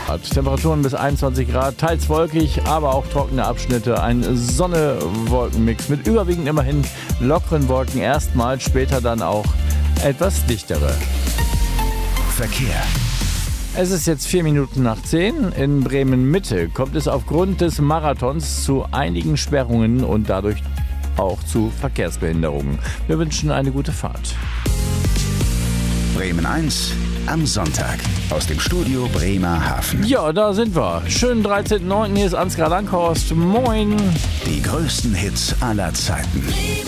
Grad. Temperaturen bis 21 Grad, teils wolkig, aber auch trockene Abschnitte. Ein Sonne-Wolken-Mix mit überwiegend immerhin lockeren Wolken erstmals, später dann auch etwas dichtere. Verkehr. Es ist jetzt 4 Minuten nach 10. In Bremen-Mitte kommt es aufgrund des Marathons zu einigen Sperrungen und dadurch auch zu Verkehrsbehinderungen. Wir wünschen eine gute Fahrt. Bremen 1 am Sonntag aus dem Studio Bremerhaven. Ja, da sind wir. Schönen 13.09. Hier ist Ansgar Langhorst. Moin. Die größten Hits aller Zeiten.